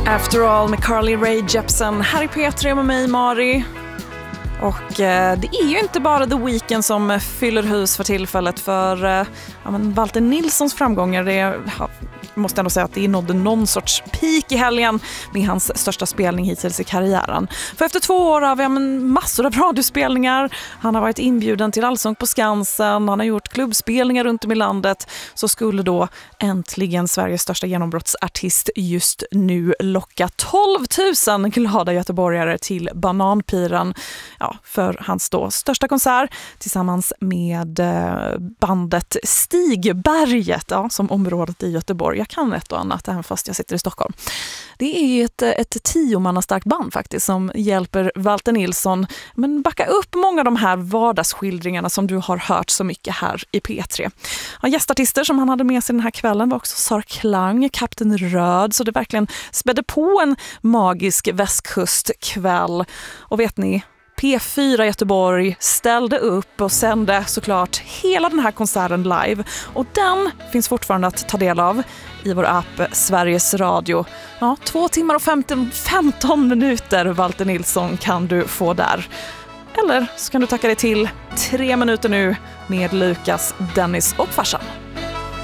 After All med Carly Rae Jepsen här i P3 med mig, Mari. Och det är ju inte bara The Weeknd som fyller hus för tillfället, för Valter Nilssons framgångar, det måste ändå säga att det nådde någon sorts peak i helgen med hans största spelning hittills i karriären. För efter 2 år av massor av radiospelningar, han har varit inbjuden till Allsång på Skansen, han har gjort klubbspelningar runt om i landet, så skulle då äntligen Sveriges största genombrottsartist just nu locka 12 000 glada göteborgare till Bananpiren, för hans då största konsert tillsammans med bandet Stigberget, som området i Göteborg. Jag kan ett och annat även fast jag sitter i Stockholm. Det är ett 10-mannastarkt band faktiskt som hjälper Valter Nilsson backa upp många av de här vardagsskildringarna som du har hört så mycket här i P3. Gästartister som han hade med sig den här kvällen var också Sara Klang, Kapten Röd, så det verkligen spädde på en magisk västkustkväll. Och vet ni, P4 Göteborg ställde upp och sände såklart hela den här konserten live. Och den finns fortfarande att ta del av i vår app Sveriges Radio. 2 timmar och 15 minuter Valter Nilsson kan du få där. Eller så kan du tacka dig till 3 minuter nu med Lukas, Dennis och farsan.